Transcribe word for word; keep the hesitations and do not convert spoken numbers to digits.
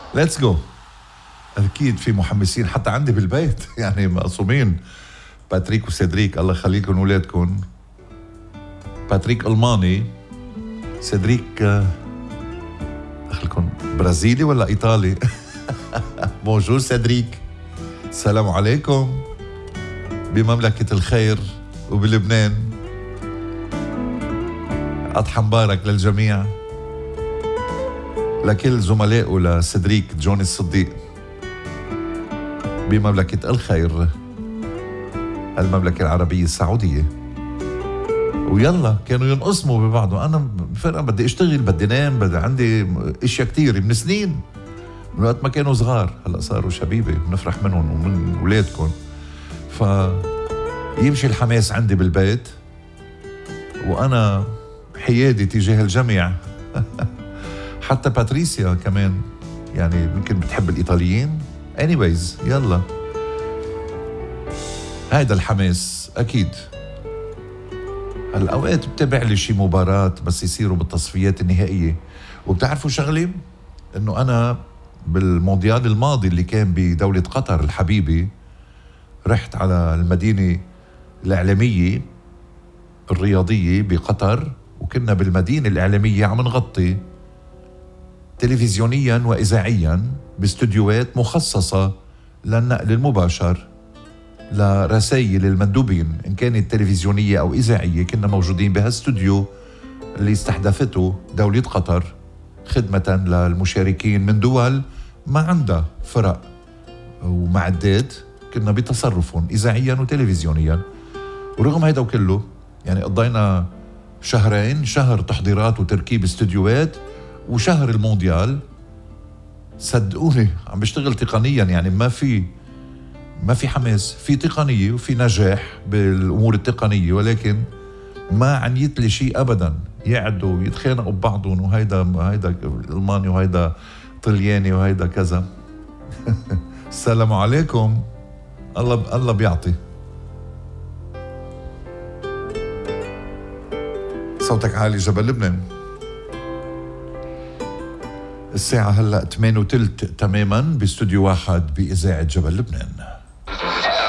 ليتس جو. اكيد في محمسين حتى عندي بالبيت يعني مقصومين. باتريك وسيدريك الله يخليكم ولادكم. باتريك الماني، سيدريك دخلكم برازيلي ولا ايطالي؟ بونجور سيدريك، السلام عليكم بمملكة الخير وبلبنان. أضحى مبارك للجميع، لكل زملائه لسيدريك جوني الصديق بمملكة الخير المملكة العربية السعودية. ويلا كانوا ينقسموا ببعضهم. أنا فرقة بدي أشتغل، بدي نام، بدي عندي إشياء كتير من سنين، من وقت ما كانوا صغار. هلأ صاروا شبيبة، بنفرح منهم ومن أولادكم. فيمشي الحماس عندي بالبيت وأنا حيادي تجاه الجميع. حتى باتريسيا كمان يعني يمكن بتحب الإيطاليين. anyways يلا هيدا الحماس أكيد. الأوقات بتابع لي شي مباراة بس يصيروا بالتصفيات النهائية. وبتعرفوا شغلي إنه أنا بالمونديال الماضي اللي كان بدولة قطر الحبيبة رحت على المدينة الإعلامية الرياضية بقطر، وكنا بالمدينة الإعلامية عم نغطي تلفزيونيا وإذاعيا باستوديوهات مخصصة للنقل المباشر لرسائل المندوبين إن كانت تلفزيونية أو إذاعية. كنا موجودين بهالاستوديو اللي استحدثته دولة قطر خدمة للمشاركين من دول ما عندها فرق ومعدات. كنا بتصرفهم إذاعيا وتلفزيونيا. ورغم هيدا وكله يعني قضينا شهرين، شهر تحضيرات وتركيب استوديوهات وشهر المونديال. صدقوني عم بشتغل تقنيا، يعني ما في ما في حماس، في تقنية وفي نجاح بالأمور التقنية، ولكن ما عنيت لي شيء أبدا. يقعدوا يتخانقوا ببعضهم، وهيدا هيدا ألماني وهيدا طلياني وهيدا كذا. السلام عليكم. الله الله بيعطي. صوتك عالي جبل لبنان. الساعة هلأ ثمانية وثلث تماما باستوديو واحد بإذاعة جبل لبنان.